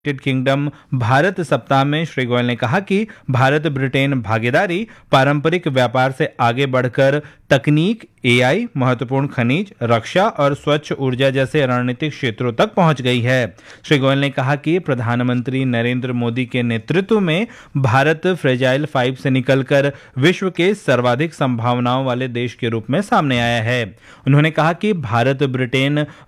United kingdom Bharat सप्ताह में श्री गोयल ने कहा कि भारत ब्रिटेन भागीदारी पारंपरिक व्यापार से आगे बढ़कर तकनीक, एआई, महत्वपूर्ण खनिज, रक्षा और स्वच्छ ऊर्जा जैसे रणनीतिक क्षेत्रों तक पहुंच गई है। श्री गोयल ने कहा कि प्रधानमंत्री नरेंद्र मोदी के नेतृत्व में भारत फ्रेजाइल 5 से निकलकर विश्व के सर्वाधिक संभावनाओं वाले देश के रूप में सामने आया है। उन्होंने कहा कि भारत ब्रिटेन